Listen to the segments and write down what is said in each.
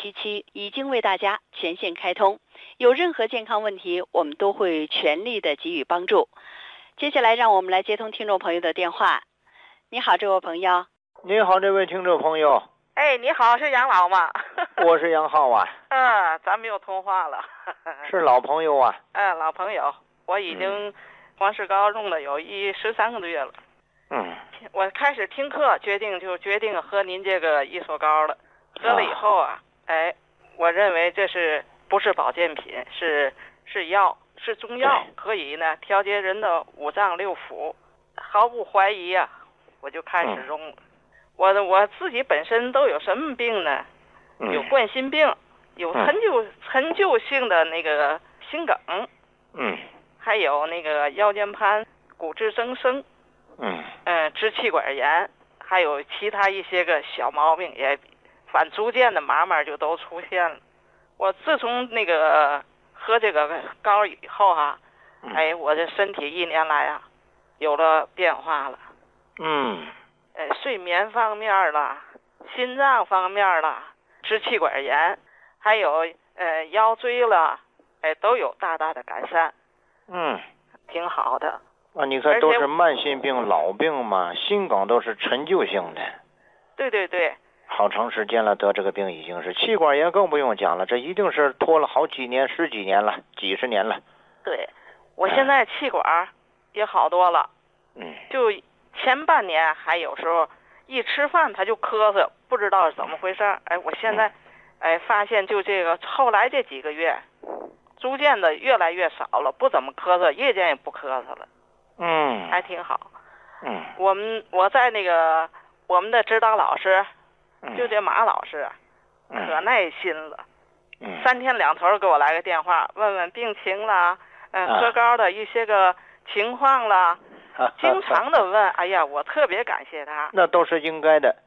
177已经为大家全线开通，有任何健康问题，我们都会全力的给予帮助。接下来，让我们来接通听众朋友的电话。你好，这位朋友。 你好，这位听众朋友。 哎，你好，是杨老吗？ 我是杨浩啊。 咱们又通话了。 是老朋友啊。 老朋友，我已经黄石膏用了有13个多月了。我开始听课，决定喝您这个益寿膏了。喝了以后啊，我认为这不是保健品，是药，是中药，可以呢调节人的五脏六腑。毫不怀疑啊，我就开始用了。我自己本身都有什么病呢？有冠心病，有陈旧性的那个心梗，还有那个腰间盘、骨质增生，支气管炎，还有其他一些个小毛病也逐渐的慢慢就都出现了。我自从那个喝这个膏以后哈，我这身体1年来啊有了变化了。睡眠方面啦，心脏方面啦，支气管炎，还有腰椎了，都有大大的改善。挺好的。 你看都是慢性病、老病嘛，心梗都是陈旧性的。 对。 好长时间了，得这个病已经是气管炎更不用讲了，这一定是拖了好几年、10几年了，几十年了。 对，我现在气管也好多了。就前半年还有时候一吃饭他就咳嗽，不知道是怎么回事。我现在发现就这个后来这几个月逐渐的越来越少了，不怎么咳嗽，夜间也不咳嗽了。还挺好。我在那个我们的指导老师，就这马老师，可耐心了。3天2头给我来个电话，问问病情啦，喝膏的一些个情况啦，经常的问。哎呀，我特别感谢他。 那都是应该的。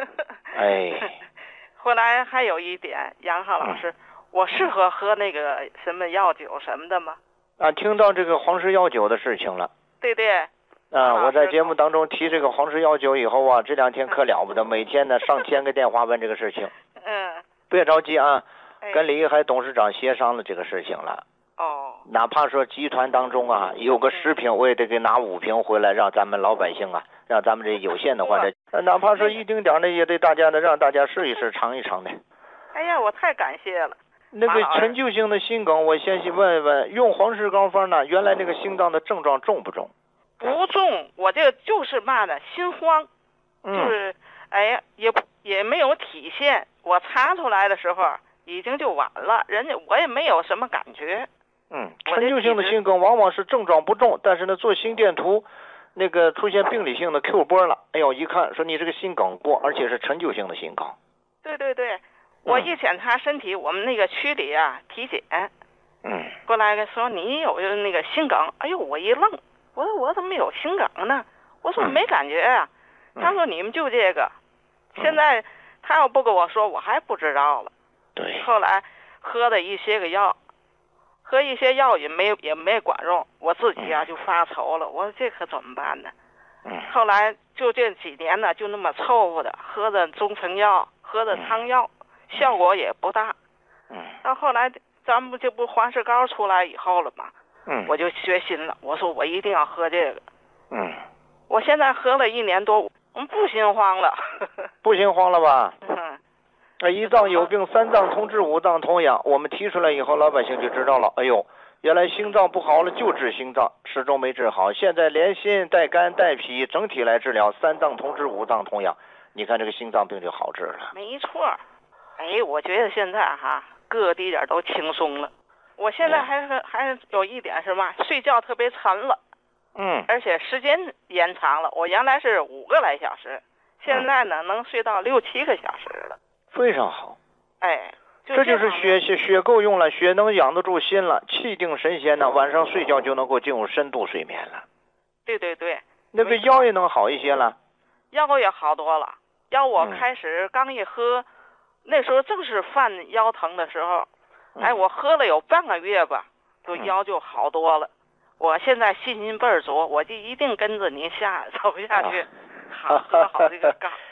后来还有一点，杨浩老师，我适合喝那个什么药酒什么的吗？ 听到这个黄石药酒的事情了。 对。 我在节目当中提这个黄石药酒以后啊，这2天可了不得，每天呢上千个电话问这个事情。别着急啊，跟李一海董事长协商了这个事情了。哪怕说集团当中啊有个10瓶，我也得给拿5瓶回来，让咱们老百姓啊，让咱们这有限的患者，哪怕说一丁点的也得大家的让大家试一试，尝一尝的。 哎呀，我太感谢了。 那个陈旧性的心梗，我先去问问，用黄石膏方呢，原来那个心脏的症状重不重？ 不重，我这个就是嘛呢，心慌，就是也没有体现。我查出来的时候已经就晚了，我也没有什么感觉。 陈旧性的心梗往往是症状不重，但是呢做心电图那个出现病理性的 Q 波了，一看说你这个心梗过，而且是陈旧性的心梗。 对，我一检查身体，我们那个区里啊体检，过来说你有那个心梗。哎呦，我一愣，我说我怎么有心梗呢？我说没感觉啊。他说你们就这个，现在他要不跟我说，我还不知道了。 对。 后来喝的一些个药，也没管用，我自己就发愁了。我说这可怎么办呢？后来就这几年呢，就那么凑合的喝的中成药，喝的汤药，效果也不大。到后来咱们这不黄石膏出来以后了吗？我就决心了，我说我一定要喝这个。我现在喝了1年多，我们不心慌了。 不心慌了吧？一脏有病3脏通治5脏同养，我们提出来以后，老百姓就知道了。原来心脏不好了就治心脏，始终没治好。现在连心带肝带脾整体来治疗，3脏通治5脏同养，你看这个心脏病就好治了。 没错。我觉得现在各地点都轻松了。我现在还有一点是嘛，睡觉特别沉了。而且时间延长了，我原来是5个来小时，现在呢能睡到6、7个小时了。 非常好。 这就是血够用了，血能养得住心了，气定神闲呢，晚上睡觉就能够进入深度睡眠了。 对。 那个腰也能好一些了。 腰也好多了。腰我开始刚一喝，那时候正是犯腰疼的时候，我喝了有半个月吧，就腰就好多了。我现在信心倍儿足，我就一定跟着您走下去，喝好这个膏。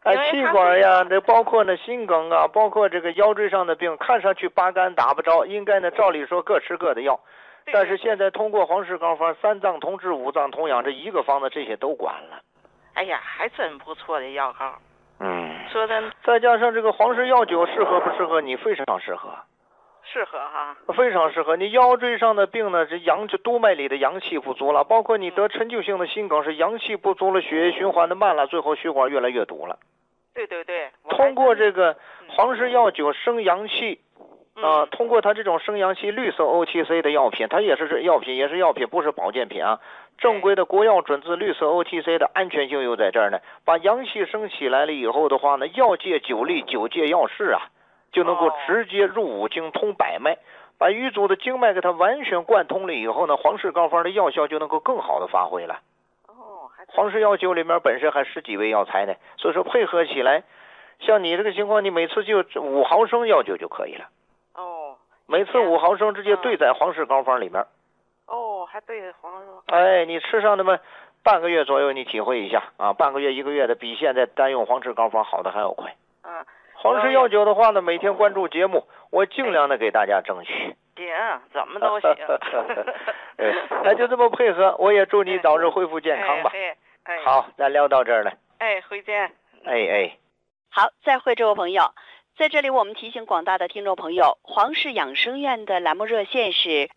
气管呀，这包括呢心梗啊，包括这个腰椎上的病，看上去八竿打不着，应该呢照理说各吃各的药，但是现在通过黄氏膏方3脏同治5脏同养这一个方子，这些都管了。 哎呀，还真不错的药膏。说真， 再加上这个黄氏药酒适合不适合你？非常适合。 适合哈， 非常适合。你腰椎上的病呢，这督脉里的阳气不足了，包括你得陈旧性的心梗，是阳气不足了，血液循环的慢了，最后血管越来越堵了。 对， 通过这个黄氏药酒生阳气通过它这种生阳气绿色 OTC 的药品，它也是药品，不是保健品啊。正规的国药准字绿色 OTC 的安全性又在这儿呢。把阳气升起来了以后的话呢，药界9粒9界药势啊，就能够直接入五经通百脉，把瘀阻的经脉给它完全贯通了以后呢，黄氏膏方的药效就能够更好的发挥了。黄氏药酒里面本身还10几味药材呢，所以说配合起来，像你这个情况，你每次就5毫升药酒就可以了。每次5毫升直接兑在黄氏膏方里面。 还兑黄氏。 哎，你吃上那么半个月左右，你体会一下啊，半个月1个月的，比现在单用黄氏膏方好的还要快。黄氏药酒的话呢，每天关注节目，我尽量的给大家争取。 行，怎么都行。 那就这么配合，我也祝你早日恢复健康吧。好，咱聊到这儿了。 回见。 好，再会，这位朋友。在这里我们提醒广大的听众朋友，黄氏养生院的栏目热线是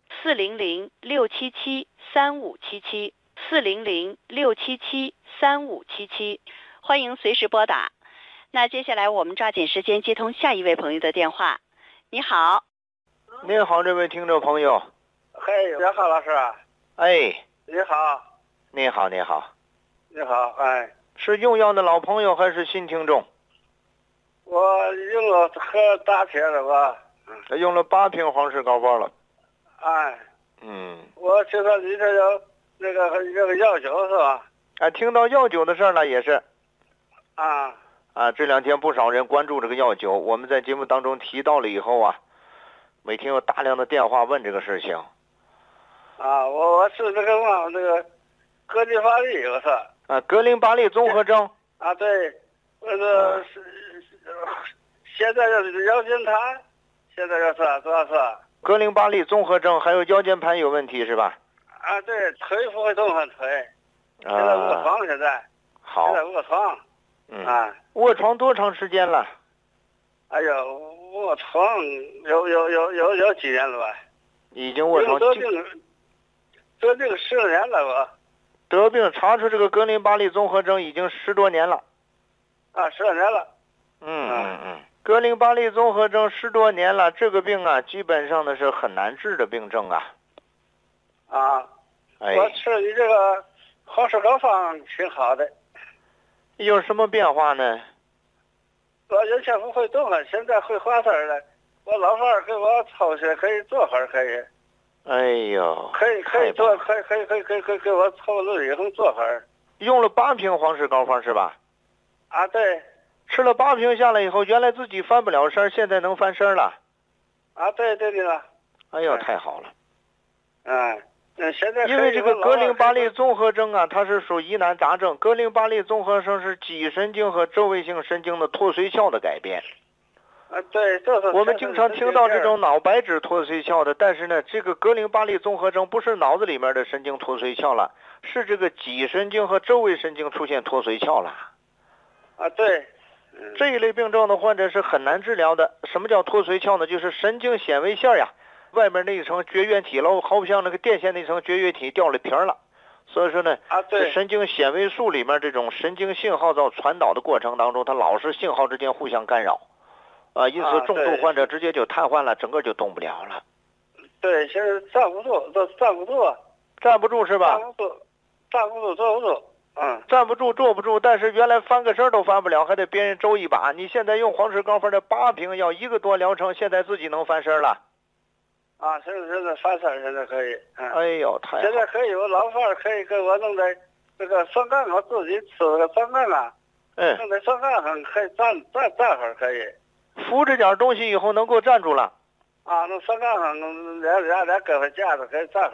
400-677-3577，400-677-3577，欢迎随时拨打。那接下来我们抓紧时间接通下一位朋友的电话。你好。 您好，这位听众朋友。 嘿，你好，老师。你好。 你好。 你好， 是用药的老朋友还是新听众？ 我用了喝大瓶了吧？ 用了8瓶黄氏膏方了。 我听说你这有那个药酒是吧？ 听到药酒的事儿了也是。这2天不少人关注这个药酒，我们在节目当中提到了以后啊，每天有大量的电话问这个事情。 我是那个格林巴利，我是。 格林巴利综合征。 对，现在就是腰间盘，现在主要是。 格林巴利综合征还有腰间盘有问题是吧？ 对，腿不会动，很腿。现在卧床现在。 好。 现在卧床。 卧床多长时间了？ 卧床有几年了吧？ 已经卧床。 得病10年了我。 得病查出这个格林巴利综合征已经10多年了。 10多年了。 格林巴利综合征10多年了，这个病啊，基本上呢是很难治的病症啊。 我吃你这个黄氏膏方挺好的。 有什么变化呢？ 我以前不会动了，现在会滑身了。我老伴儿给我抽血，可以坐会儿，可以。可以坐，可以给我抽轮椅上坐会儿。 用了8瓶黄氏膏方是吧？ 对。 吃了8瓶下来以后，原来自己翻不了身，现在能翻身了。 对了。 太好了。 现在因为这个格林巴利综合征啊，它是属疑难杂症。格林巴利综合征是脊神经和周围性神经的脱髓鞘的改变。 对，就是我们经常听到这种脑白质脱髓鞘的，但是呢，这个格林巴利综合征不是脑子里面的神经脱髓鞘了，是这个脊神经和周围神经出现脱髓鞘了。 对。 这一类病症的患者是很难治疗的。什么叫脱髓鞘呢？就是神经纤维线呀，外面那一层绝缘体了，好像那个电线那层绝缘体掉了皮了。所以说呢， 对， 神经纤维素里面这种神经信号在传导的过程当中，它老是信号之间互相干扰，因此重度患者直接就瘫痪了，整个就动不了了。 对，现在站不住，站不住。 站不住是吧？ 站不住，坐不住。 站不住坐不住，但是原来翻个身都翻不了，还得别人周一把。你现在用黄氏膏方的8瓶药1个多疗程，现在自己能翻身了。 现在翻身现在可以。 太好。 现在可以，我老伴儿可以给我弄在那个双杠，我自己吃个双杠弄在双杠上可以站会儿可以。 扶着点东西以后能够站住了。 那双杠上俩胳膊架子可以站会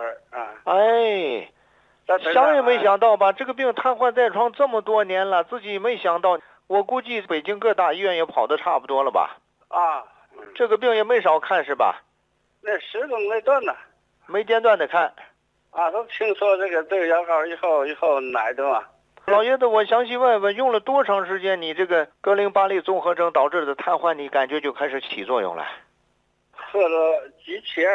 儿。 想也没想到吧，这个病瘫痪在床这么多年了，自己没想到我估计北京各大医院也跑得差不多了吧？ 啊， 这个病也没少看是吧？ 那始终没断呢， 没间断的看。 啊，都听说这个药膏以后奶的嘛。 老爷子，我详细问问，用了多长时间，你这个格林巴利综合征导致的瘫痪，你感觉就开始起作用了？ 喝了几瓶？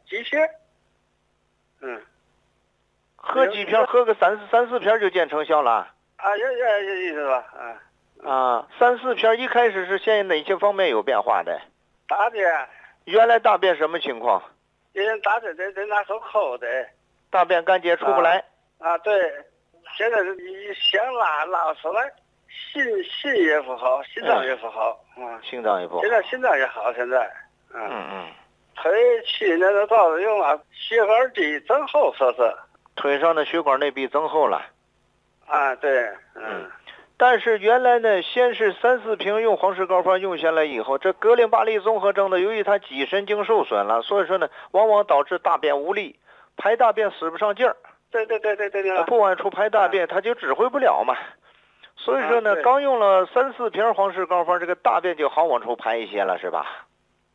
喝几瓶？喝个三四瓶就见成效了？ 啊，有意思吧？ 啊，3、4瓶一开始是现哪些方面有变化的？ 大便。 原来大便什么情况？ 人大便得拿手抠的。 大便干结出不来。 啊，对。现在一想拉出来，心也不好，心脏也不好。 心脏也不好。 现在心脏也好，现在。腿去年都到了用了血管壁增厚，说是。 腿上的血管内壁增厚了。 啊，对。 但是原来呢，先是3、4瓶用黄石膏方用下来以后，这格林巴利综合征呢，由于它脊神经受损了，所以说呢，往往导致大便无力，排大便使不上劲儿。 对。 不往出排大便，它就指挥不了嘛。所以说呢，刚用了3、4瓶黄石膏方，这个大便就好往出排一些了，是吧？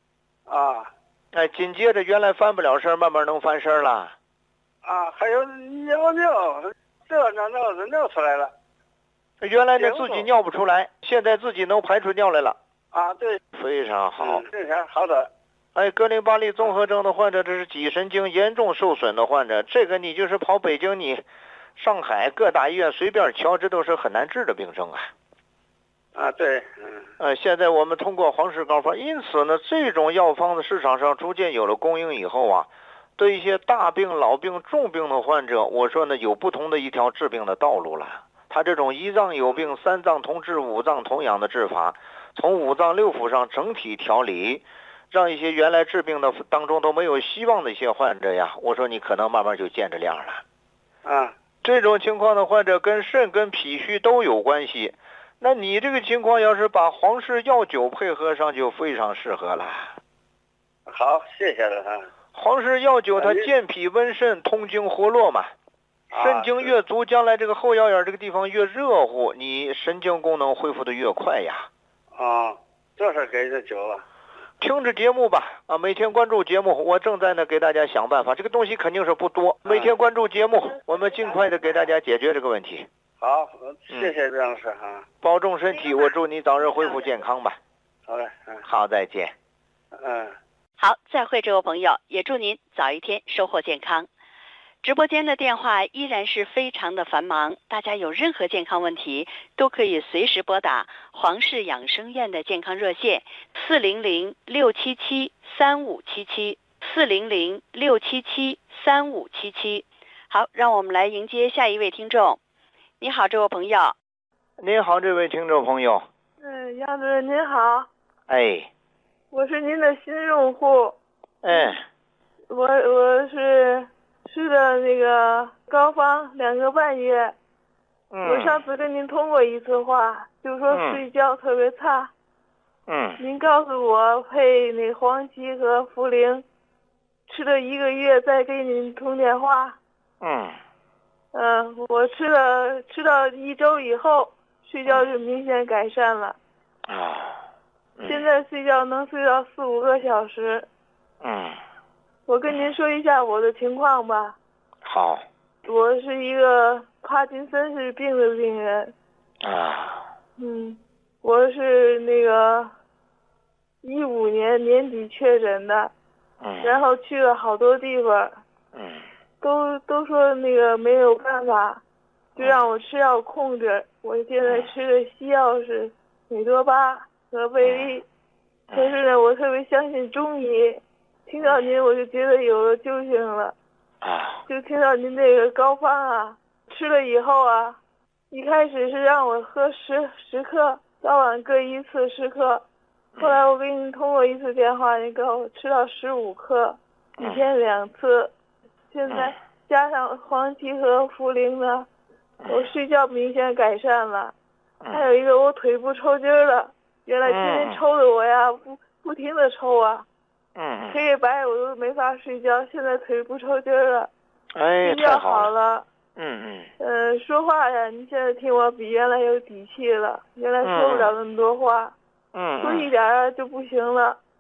紧接着原来翻不了身，慢慢能翻身了。 还有尿，尿出来了。 原来呢自己尿不出来，现在自己能排出尿来了。 对。 非常好。 非常好的。 格林巴利综合征的患者，这是脊神经严重受损的患者，这个你就是跑北京、你上海各大医院随便瞧，这都是很难治的病症啊。 对。 现在我们通过黄石膏方，因此呢，这种药方的市场上逐渐有了供应以后啊，对一些大病、老病、重病的患者，我说呢，有不同的一条治病的道路了。他这种1脏有病3脏同治5脏同养的治法，从5脏6腑上整体调理，让一些原来治病的当中都没有希望的一些患者呀，我说你可能慢慢就见着亮了。这种情况的患者跟肾跟脾虚都有关系，那你这个情况要是把黄氏药酒配合上，就非常适合了。 好，谢谢了。 黄氏药酒它健脾温肾，通经活络嘛。肾经越足，将来这个后腰眼这个地方越热乎，你神经功能恢复的越快呀。 这是给这酒了。 听着节目吧，每天关注节目，我正在呢给大家想办法。这个东西肯定是不多，每天关注节目，我们尽快的给大家解决这个问题。 好，谢谢梁老师保重身体，我祝你早日恢复健康吧。 好嘞， 好，再见。 好，再会，这位朋友，也祝您早一天收获健康。直播间的电话依然是非常的繁忙，大家有任何健康问题都可以随时拨打黄氏养生院的健康热线400-677-3577 400-677-3577。好，让我们来迎接下一位听众。你好，这位朋友。 你好，这位听众朋友。 杨主任您好。 我是您的新用户。我是吃的那个膏方2个半月。我上次跟您通过一次话，就说睡觉特别差。您告诉我配那黄芪和茯苓，吃了1个月再给您通电话。我吃到1周以后，睡觉就明显改善了。现在睡觉能睡到4、5个小时。我跟您说一下我的情况吧。 好。 我是一个帕金森氏病的病人。我是那个15年年底确诊的。然后去了好多地方。都说那个没有办法，就让我吃药控制。我现在吃的西药是美多巴和贝利。可是呢，我特别相信中医，听到您我就觉得有了救星了。就听到您这个膏方啊，吃了以后啊，一开始是让我喝10克，早晚各1次10克。后来我给您通过一次电话，您告我吃到15克，1天2次。现在加上黄芪和茯苓呢，我睡觉明显改善了。还有一个，我腿不抽筋了，原来天天抽的我呀，不停的抽啊。黑白我都没法睡觉，现在腿不抽筋了。睡觉好了。 说话呀，你现在听我比原来有底气了，原来说不了那么多话。说一点就不行了。